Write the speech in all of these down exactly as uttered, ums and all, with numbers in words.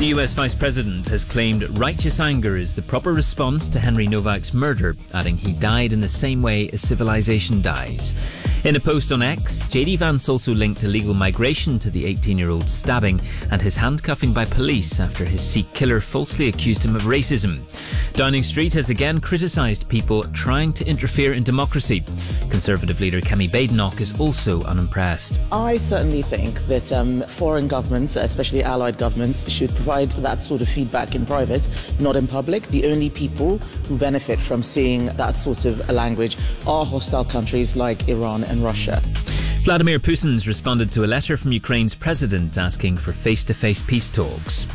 The U S Vice President has claimed righteous anger is the proper response to Henry Novak's murder, adding he died in the same way as civilization dies. In a post on X, J D Vance also linked illegal migration to the eighteen-year-old's stabbing and his handcuffing by police after his Sikh killer falsely accused him of racism. Downing Street has again criticised people trying to interfere in democracy. Conservative leader Kemi Badenoch is also unimpressed. I certainly think that um, foreign governments, especially allied governments, should provide that sort of feedback in private, not in public. The only people who benefit from seeing that sort of language are hostile countries like Iran and Russia. Vladimir Putin's responded to a letter from Ukraine's president asking for face-to-face peace talks.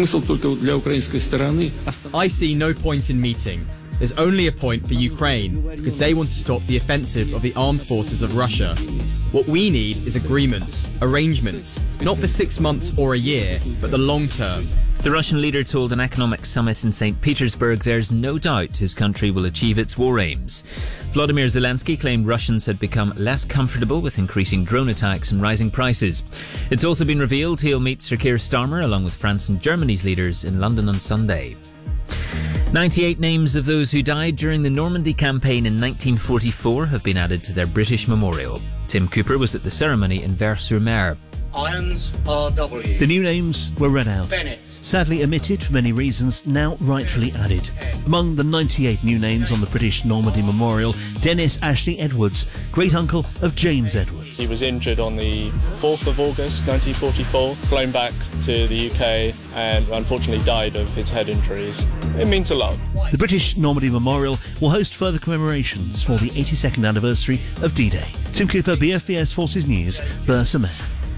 I see no point in meeting. There's only a point for Ukraine because they want to stop the offensive of the armed forces of Russia. What we need is agreements, arrangements, not for six months or a year, but the long term. The Russian leader told an economic summit in Saint Petersburg there's no doubt his country will achieve its war aims. Volodymyr Zelensky claimed Russians had become less comfortable with increasing drone attacks and rising prices. It's also been revealed he'll meet Sir Keir Starmer along with France and Germany's leaders in London on Sunday. ninety-eight names of those who died during the Normandy campaign in nineteen forty-four have been added to their British memorial. Tim Cooper was at the ceremony in Vers-sur-Mer. Irons R W. The new names were read out. Bennett. Sadly omitted for many reasons, now rightfully added. Among the ninety-eight new names on the British Normandy Memorial, Dennis Ashley Edwards, great-uncle of James Edwards. He was injured on the fourth of August nineteen forty-four, flown back to the U K and unfortunately died of his head injuries. It means a lot. The British Normandy Memorial will host further commemorations for the eighty-second anniversary of D-Day. Tim Cooper, B F B S Forces News, Vers-sur-Mer.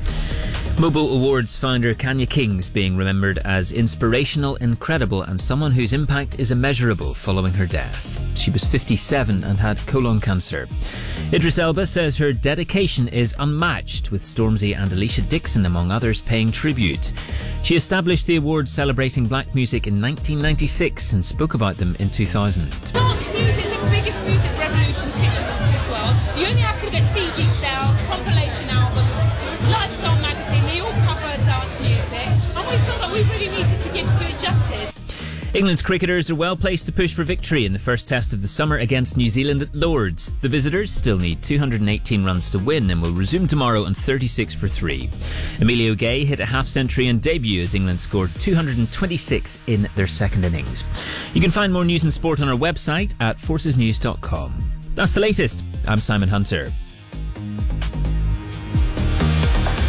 Mobo Awards founder Kanya King's being remembered as inspirational, incredible and someone whose impact is immeasurable following her death. She was fifty-seven and had colon cancer. Idris Elba says her dedication is unmatched, with Stormzy and Alicia Dixon among others paying tribute. She established the awards celebrating black music in nineteen ninety-six and spoke about them in two thousand. Dance music is the biggest music revolution to hit this world. You only have to look at C D sales, compilation albums, Lifestyle magazine, they all cover dance music, and we feel that we really needed to give to it justice. England's cricketers are well placed to push for victory in the first test of the summer against New Zealand at Lord's. The visitors still need two hundred eighteen runs to win and will resume tomorrow on thirty-six for three. Emilio Gay hit a half-century on debut as England scored two hundred twenty-six in their second innings. You can find more news and sport on our website at forces news dot com. That's the latest. I'm Simon Hunter.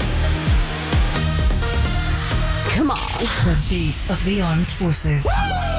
Come on. The beat of the armed forces. Woo!